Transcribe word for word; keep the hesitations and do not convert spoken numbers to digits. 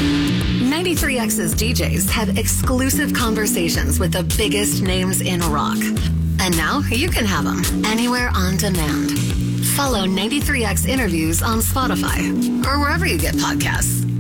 ninety-three X's D Js have exclusive conversations with the biggest names in rock. And now you can have them anywhere on demand. Follow ninety-three X interviews on Spotify or wherever you get podcasts.